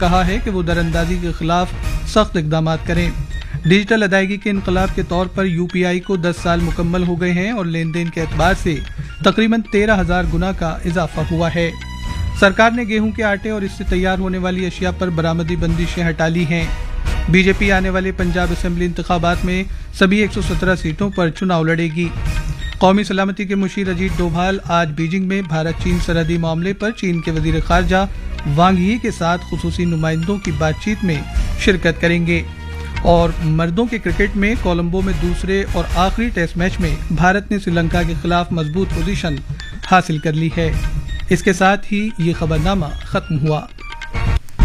कहा है कि वो दरअंदाजी के खिलाफ सख्त इकदाम करें। डिजिटल अदायगी के इनकलाब के तौर पर यूपीआई को 10 साल मुकम्मल हो गए हैं और लेन देन के एतबार से तकरीबन 13,000 गुना का इजाफा हुआ है। सरकार ने गेहूं के आटे और इससे तैयार होने वाली अशिया पर बरामदी बंदिशें हटा ली हैं। बीजेपी आने वाले पंजाब असेंबली इंतखाबात में सभी 117 सीटों पर चुनाव लड़ेगी। कौमी सलामती के मुशीर अजीत डोभाल आज बीजिंग में भारत चीन सरहदी मामले पर चीन के वजीर खारजा वांग यी के साथ खुसूसी नुमाइंदों की बातचीत में शिरकत करेंगे। और मर्दों के क्रिकेट में कोलंबो में दूसरे और आखिरी टेस्ट मैच में भारत ने श्रीलंका के खिलाफ मजबूत पोजीशन हासिल कर ली है। इसके साथ ही ये खबरनामा खत्म हुआ।